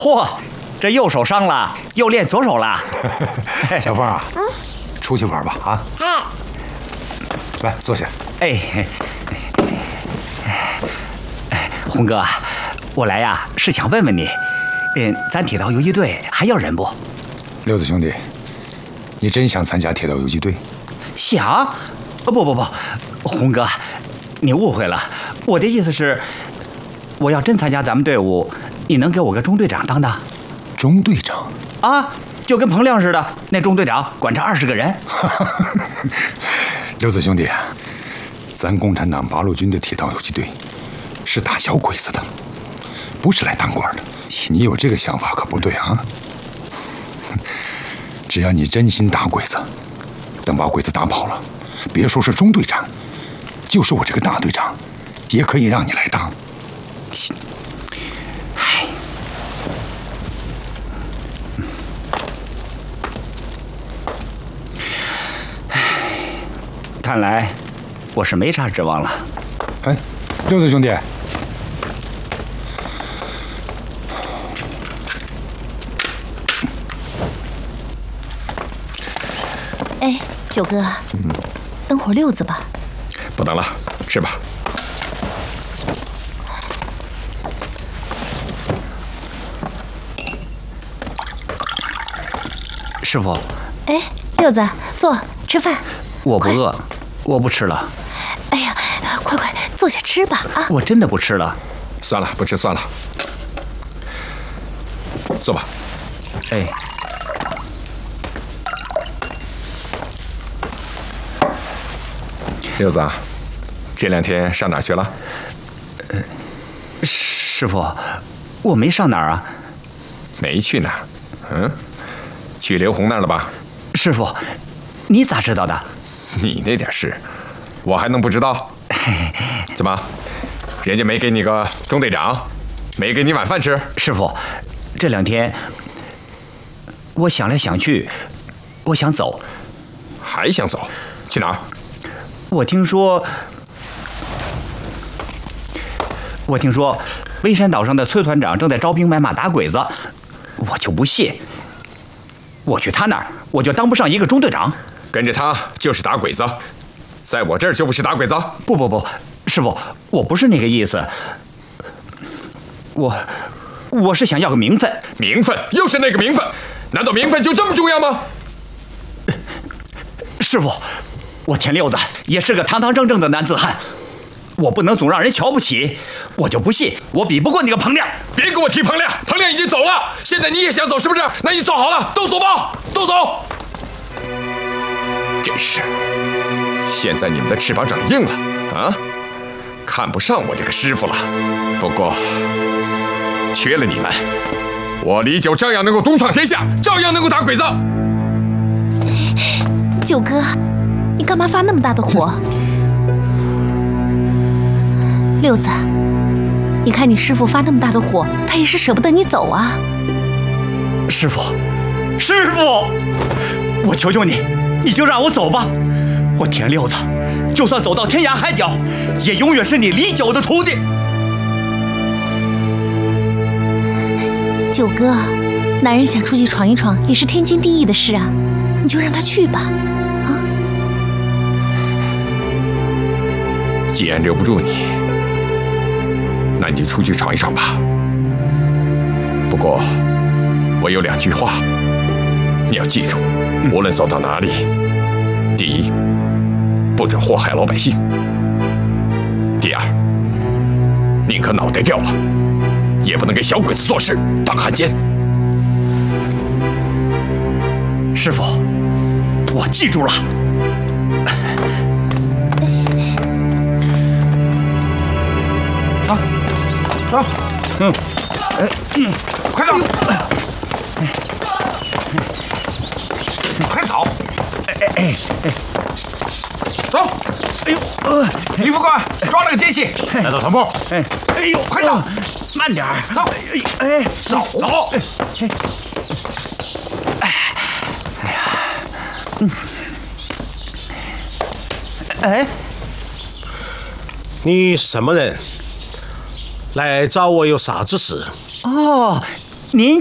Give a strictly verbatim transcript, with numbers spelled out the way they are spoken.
嚯，这右手伤了，又练左手了。 小凤啊，嗯，出去玩吧啊！ 哎， 来坐下。 哎，哎，红哥，我来呀是想问问你，嗯，咱铁道游击队还要人不？ 六子兄弟，你真想参加铁道游击队？ 想？不不不，红哥，你误会了，我的意思是，我要真参加咱们队伍，你能给我个中队长当当？ 中队长？ 啊，就跟彭亮似的，那中队长管着二十个人。 六子兄弟，咱共产党八路军的铁道游击队是打小鬼子的，不是来当官的。你有这个想法可不对啊！只要你真心打鬼子，等把鬼子打跑了，别说是中队长，就是我这个大队长，也可以让你来当。 唉，看来我是没啥指望了。 哎，六子兄弟， 哎，九哥，嗯，等会儿六子吧。 不等了，吃吧。 师傅， 哎，六子，坐吃饭。 我不饿，我不吃了。 哎呀，快快坐下吃吧啊！ 我真的不吃了。 算了，不吃算了。坐吧。 哎。 六子，这两天上哪儿去了？ 呃，师傅，我没上哪儿啊。 没去哪儿？嗯，去刘红那儿了吧？ 师傅，你咋知道的？ 你那点事，我还能不知道？怎么，人家没给你个中队长，没给你晚饭吃？ 师傅，这两天我想来想去，我想走。 还想走？去哪儿？ 我听说，我听说，微山岛上的崔团长正在招兵买马打鬼子，我就不信，我去他那儿，我就当不上一个中队长。 跟着他就是打鬼子，在我这儿就不是打鬼子。 不不不，师傅，我不是那个意思，我我是想要个名分。 名分？又是那个名分？难道名分就这么重要吗？ 师傅，我田六子也是个堂堂正正的男子汉，我不能总让人瞧不起，我就不信我比不过那个彭亮。 别给我提彭亮，彭亮已经走了，现在你也想走是不是？那你走好了，都走吧，都走。真是，现在你们的翅膀长硬了啊，看不上我这个师傅了。不过，缺了你们，我李九照样能够独闯天下，照样能够打鬼子。 九哥，你干嘛发那么大的火？六子，你看你师傅发那么大的火，他也是舍不得你走啊。 师傅，师傅，我求求你，你就让我走吧。我田六子，就算走到天涯海角，也永远是你李九的徒弟。 九哥，男人想出去闯一闯，也是天经地义的事啊，你就让他去吧。 既然留不住你，那你就出去闯一闯吧。不过，我有两句话，你要记住，无论走到哪里，第一，不准祸害老百姓；第二，宁可脑袋掉了，也不能给小鬼子做事当汉奸。 师傅，我记住了。 走，走，嗯，哎，嗯，快走，快走， 哎哎哎哎， 走，哎呦，呃，李副官抓了个奸细， 带到团部。 哎， 哎呦，快走， 慢点儿， 走， 哎， 走， 走。 哎，哎呀，嗯，哎， 你什么人？来找我有啥子事？ 哦， 您